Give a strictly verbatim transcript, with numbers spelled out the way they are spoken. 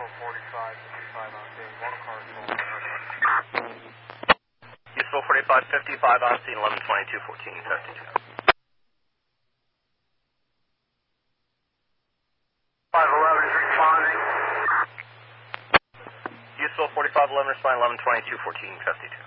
Useful forty-five fifty-five on scene, one car full. Useful forty-five fifty-five on scene, eleven twenty-two fourteen, testing. five eleven is responding. Useful forty-five eleven responding, eleven twenty-two fourteen, testing.